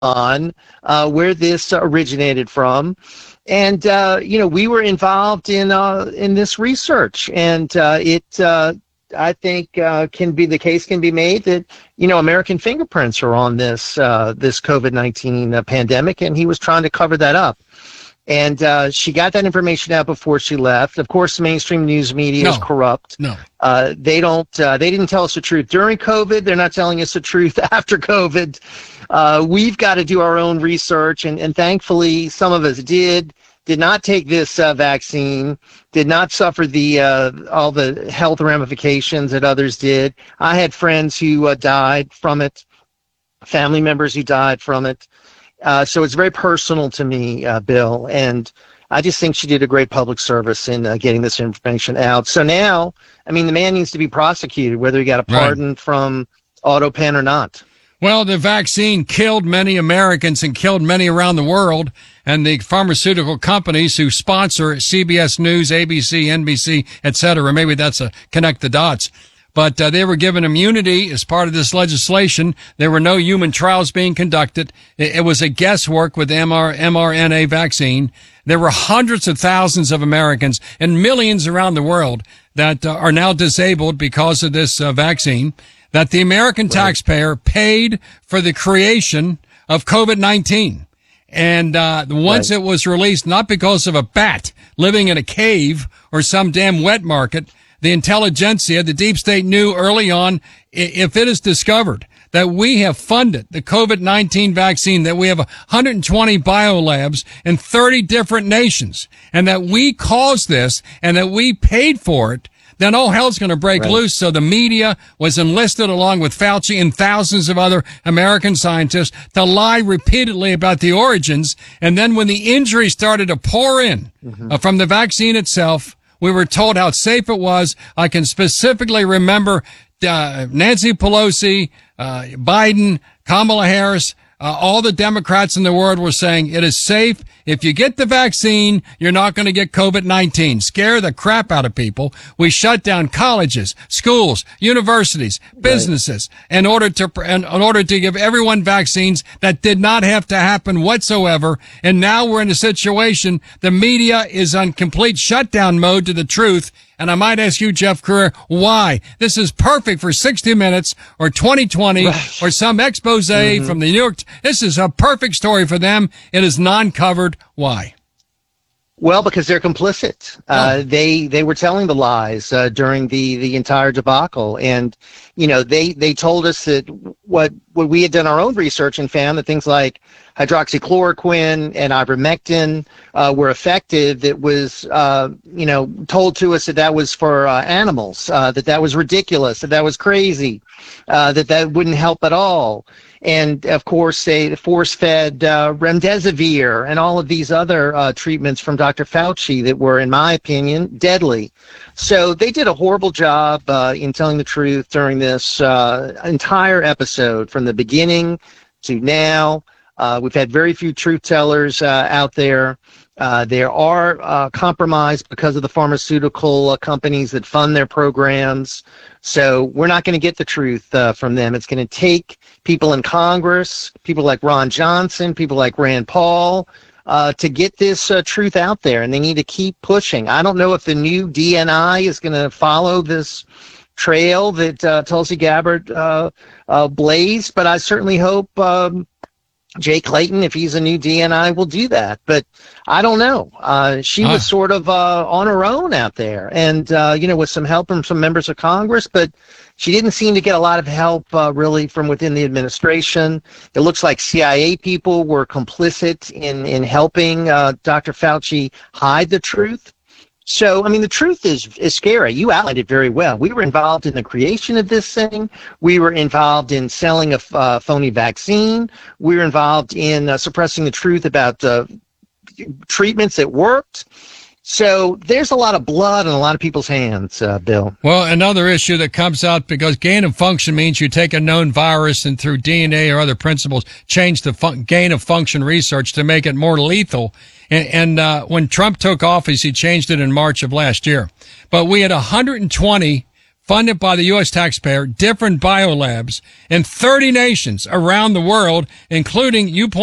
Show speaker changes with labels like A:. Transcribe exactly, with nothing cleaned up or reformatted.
A: on uh, where this originated from. And, uh, you know, we were involved in uh, in this research, and uh, it, uh, I think, uh, can be the case can be made that, you know, American fingerprints are on this uh, this COVID nineteen uh, pandemic, and he was trying to cover that up. And uh, she got that information out before she left. Of course, the mainstream news media
B: no.
A: is corrupt.
B: No,
A: uh, they don't. Uh, they didn't tell us the truth during COVID. They're not telling us the truth after COVID. Uh, we've got to do our own research, and, and thankfully, some of us did. Did not take this uh, vaccine. Did not suffer the uh, all the health ramifications that others did. I had friends who uh, died from it, family members who died from it. Uh, so it's very personal to me, uh, Bill, and I just think she did a great public service in uh, getting this information out. So now, I mean, the man needs to be prosecuted, whether he got a pardon right. from AutoPen or not.
B: Well, the vaccine killed many Americans and killed many around the world, and the pharmaceutical companies who sponsor C B S News, A B C, N B C, et cetera, maybe that's a connect the dots. But uh, they were given immunity as part of this legislation. There were no human trials being conducted. It, it was a guesswork with the M R, mRNA vaccine. There were hundreds of thousands of Americans and millions around the world that uh, are now disabled because of this uh, vaccine, that the American right. taxpayer paid for the creation of COVID nineteen. And uh once right. it was released, not because of a bat living in a cave or some damn wet market, the intelligentsia, the deep state knew early on, if it is discovered that we have funded the COVID nineteen vaccine, that we have one hundred twenty biolabs in thirty different nations, and that we caused this and that we paid for it, then all hell's going to break right. loose. So the media was enlisted along with Fauci and thousands of other American scientists to lie repeatedly about the origins. And then when the injuries started to pour in mm-hmm. uh, from the vaccine itself, we were told how safe it was. I can specifically remember uh, Nancy Pelosi, uh, Biden, Kamala Harris, uh, all the Democrats in the world were saying it is safe. If you get the vaccine, you're not going to get COVID nineteen. Scare the crap out of people. We shut down colleges, schools, universities, businesses right. in order to in order to give everyone vaccines. That did not have to happen whatsoever. And now we're in a situation, the media is on complete shutdown mode to the truth. And I might ask you, Jeff Crouere, why? This is perfect for sixty minutes or twenty twenty right. or some expose mm-hmm. from the New York. This is a perfect story for them. It is non-covered. Why?
A: Well, because they're complicit. Oh. Uh, they they were telling the lies uh, during the, the entire debacle, and you know they, they told us that what what we had done our own research and found that things like hydroxychloroquine and ivermectin uh, were effective. That was uh, you know told to us that that was for uh, animals, uh, that that was ridiculous, that that was crazy, uh, that that wouldn't help at all. And, of course, they force-fed uh, remdesivir and all of these other uh, treatments from Doctor Fauci that were, in my opinion, deadly. So they did a horrible job uh, in telling the truth during this uh, entire episode, from the beginning to now. Uh, we've had very few truth tellers uh, out there. Uh, there are uh, compromised because of the pharmaceutical uh, companies that fund their programs. So we're not going to get the truth uh, from them. It's going to take people in Congress, people like Ron Johnson, people like Rand Paul, uh, to get this uh, truth out there. And they need to keep pushing. I don't know if the new D N I is going to follow this trail that uh, Tulsi Gabbard uh, uh, blazed, but I certainly hope um, Jay Clayton, if he's a new D N I, will do that. But I don't know. Uh, she ah. was sort of uh, on her own out there, and, uh, you know, with some help from some members of Congress, but she didn't seem to get a lot of help, uh, really, from within the administration. It looks like C I A people were complicit in, in helping uh, Doctor Fauci hide the truth. So, I mean, the truth is is scary. You outlined it very well. We were involved in the creation of this thing. We were involved in selling a uh, phony vaccine. We were involved in uh, suppressing the truth about uh, treatments that worked. So there's a lot of blood in a lot of people's hands, uh, Bill.
B: Well, another issue that comes out, because gain of function means you take a known virus and through D N A or other principles change the fun- gain of function research to make it more lethal. And, and uh, when Trump took office, he changed it in March of last year. But we had one hundred twenty funded by the U S taxpayer, different biolabs in thirty nations around the world, including, you